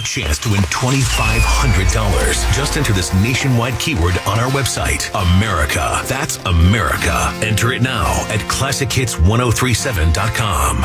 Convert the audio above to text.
chance to win $2,500. Just enter this nationwide keyword on our website, America. That's America. Enter it now at ClassicHits1037.com.